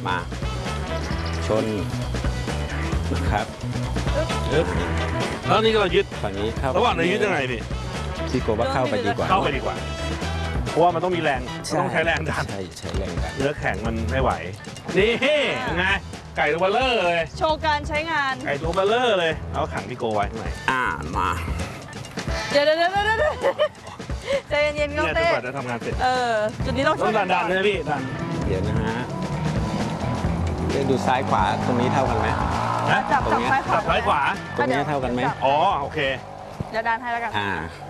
มาชนนะครับแล้วนี่ก็เรายึดฝั่งนี้เข้าระหว่างไหนยึดยังไงพี่กลัวว่าเข้าไปดีกว่าเข้าไปดีกว่าเพราะว่ามันต้องมีแรงต้องใช้แรงดันใช้แรงดันเนื้อแข็งมันไม่ไหวนี่ไงไก่ตัวเบลเลอร์เลยโชว์การใช้งานไก่ตัวเบลเลอร์เลยเอาขังพี่โกไว้ข้างในมาเดี๋ยวใจเย็นๆก็เต้เนี่ยจนกว่าจะทำงานเสร็จจุดนี้ต้องดันเลยพี่ดันเดี๋ยวนะฮะดูซ้ายขวาตรงนี้เท่ากันไหมจับซ้ายขวาซ้ายขวาตรงนี้เท่ากันไหมอ๋อโอเคเดี๋ยวดันให้แล้วกัน